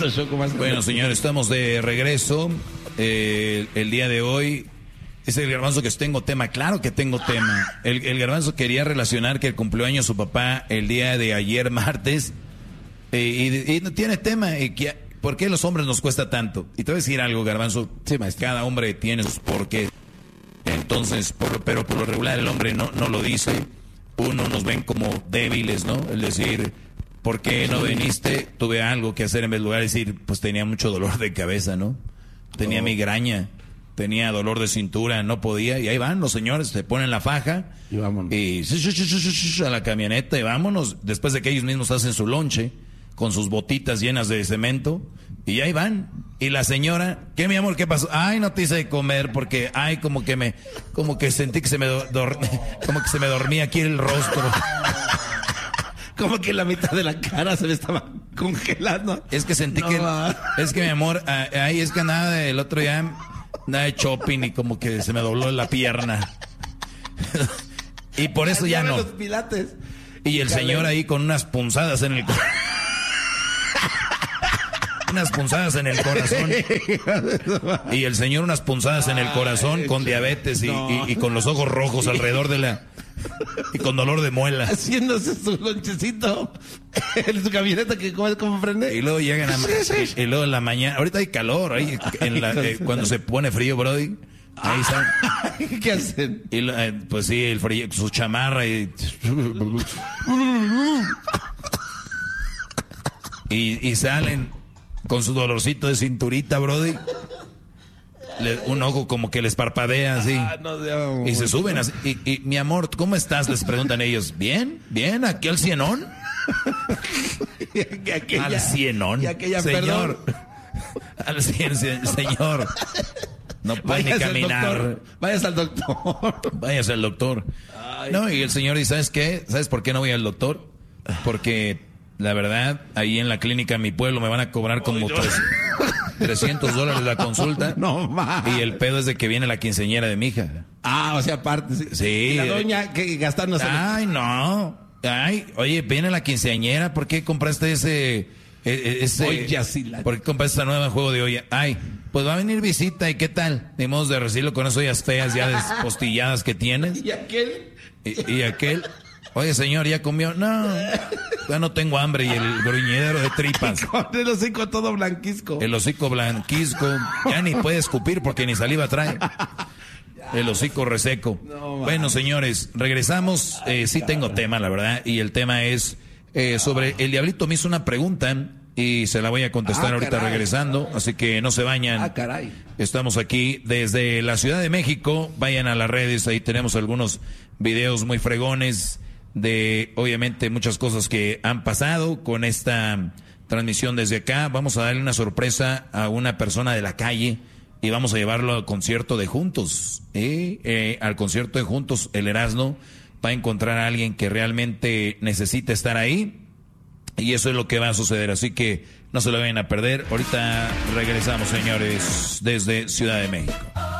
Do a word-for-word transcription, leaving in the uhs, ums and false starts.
visto Choco más. Bueno, señores, estamos de regreso. Eh, el día de hoy es el Garbanzo que tengo tema. Claro que tengo tema. El, el Garbanzo quería relacionar que cumplió años su papá el día de ayer, martes. Eh, y, y no tiene tema. Y que, ¿por qué a los hombres nos cuesta tanto? Y te voy a decir algo, Garbanzo. Sí, maestro. Cada hombre tiene sus porqués. Entonces, por, pero por lo regular el hombre no, no lo dice. Uno nos ven como débiles, ¿no? Es decir, ¿por qué no viniste? Tuve algo que hacer en vez de lugar de decir, pues tenía mucho dolor de cabeza, ¿no? Tenía oh. migraña, tenía dolor de cintura, no podía. Y ahí van los señores, se ponen la faja y vámonos. Y a la camioneta y vámonos. Después de que ellos mismos hacen su lonche con sus botitas llenas de cemento. Y ahí van. Y la señora, ¿qué, mi amor? ¿Qué pasó? Ay, no te hice de comer porque, ay, como que me, como que sentí que se me, do, dor, como que se me dormía aquí el rostro. Como que la mitad de la cara se me estaba congelando. Es que sentí no, que, va. es que mi amor, ay, es que andaba el otro día, andaba de shopping y como que se me dobló la pierna. Y por eso ya no. Los pilates. Y el Calé. Señor ahí con unas punzadas en el corazón. Unas punzadas en el corazón. Y el señor unas punzadas en el corazón con diabetes y, no. y, y con los ojos rojos alrededor de la... Y con dolor de muela. Haciéndose su lonchecito en su camioneta que como, como prende. Y luego llegan a... Y, y luego en la mañana... Ahorita hay calor. Ahí en la, eh, cuando se pone frío, Brody. Ahí están. ¿Qué hacen? Y, eh, pues sí, el frío, su chamarra y... y, y salen... Con su dolorcito de cinturita, Brody. Le, un ojo como que les parpadea así. Ah, no, no, y se suben así. Y, y, mi amor, ¿cómo estás? Les preguntan ellos. ¿Bien? ¿Bien? ¿Aquí al cienón? y aquella, al cienón. Y aquella, señor. Al cien, señor. No puede ni caminar. Vayas al doctor. Vayas al doctor. Ay. No, y el señor dice, ¿sabes qué? ¿Sabes por qué no voy al doctor? Porque... La verdad, ahí en la clínica en mi pueblo me van a cobrar como oh, trescientos dólares la consulta. No más. Y el pedo es de que viene la quinceañera de mi hija. Ah, o sea, aparte. Sí. sí. Y la doña que gastándose. Ay, no. Ay, oye, viene la quinceañera. ¿Por qué compraste ese... ese Oye, sí la... ¿Por qué compraste esta nueva juego de olla? Ay, pues va a venir visita. ¿Y qué tal? Ni modo de recibirlo con esas ollas feas ya despostilladas que tienes. ¿Y aquel? Y, y aquel... Oye, señor, ¿ya comió? No, ya no tengo hambre. Y el gruñidero de tripas. Con el hocico todo blanquisco. El hocico blanquisco. Ya ni puede escupir porque ni saliva trae. El hocico reseco. No, bueno, señores, regresamos. Eh, sí tengo tema, la verdad. Y el tema es eh, sobre... El Diablito me hizo una pregunta y se la voy a contestar ah, ahorita caray. regresando. Así que no se vayan. Ah, caray. Estamos aquí desde la Ciudad de México. Vayan a las redes. Ahí tenemos algunos videos muy fregones de obviamente muchas cosas que han pasado con esta transmisión desde acá. Vamos a darle una sorpresa a una persona de la calle y vamos a llevarlo al concierto de Juntos. ¿eh? Eh, al concierto de Juntos, el Erasmo va a encontrar a alguien que realmente necesita estar ahí y eso es lo que va a suceder. Así que no se lo vayan a perder. Ahorita regresamos, señores, desde Ciudad de México.